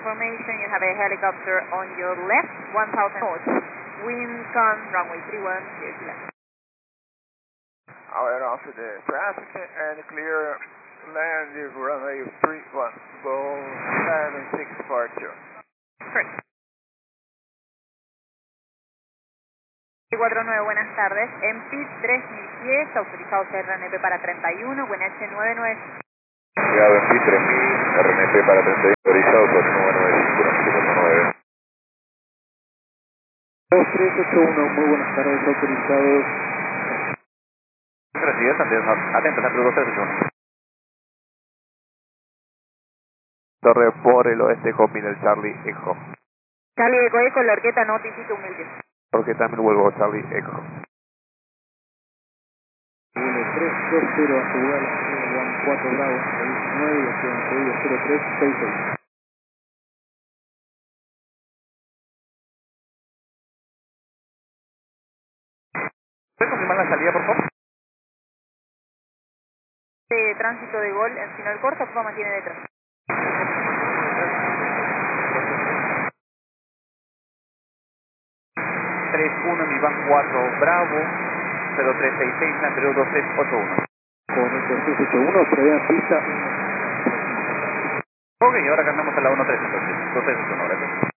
Information, you have a helicopter on your left, 1000 knots. Wind calm, runway 31, clear to land. Alright, after the traffic and clear, land runway 31, Boeing 76 departure. Correct. 49, buenas tardes. En PIT 3000 pies, autorizado RNP para 31, WNH 99. Llegado en PIT 3000, RNP para 31, autorizado por 995, 2381, muy buenas tardes, autorizados. Recibido, atentos, Andrew 2381. Torre por el oeste, Hoping el Charlie Echo. Charlie Eco Eco, la orqueta notifica humilde. Porque también vuelvo Charlie Echo. Vuelo 320, asegurar la 4 Bravo, 19 y acción pedido 0366. ¿Puede confirmar la salida, por favor? Tránsito de Gol, en final corto, ¿cómo mantiene detrás? 31, mi van 4 Bravo, 0366, Andrew 2381. Con el 2381, prevean pista. Ok, ahora cambiamos a la 13, entonces, 2381, gracias.